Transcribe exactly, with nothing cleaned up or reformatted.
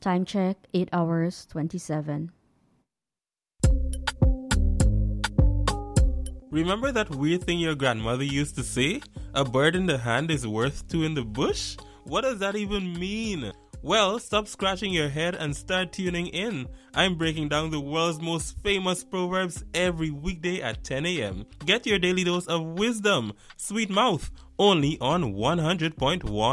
Time check, eight hours, twenty-seven. Remember that weird thing your grandmother used to say? A bird in the hand is worth two in the bush? What does that even mean? Well, stop scratching your head and start tuning in. I'm breaking down the world's most famous proverbs every weekday at ten a.m. Get your daily dose of wisdom, sweet mouth, only on one hundred point one.